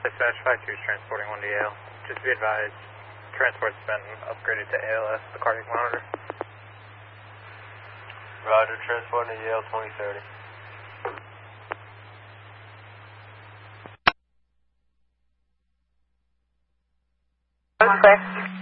Dispatch 52 is transporting 1 to Yale. Just be advised, transport's been upgraded to ALS, the cardiac monitor. Roger, transporting to Yale 2030. Okay.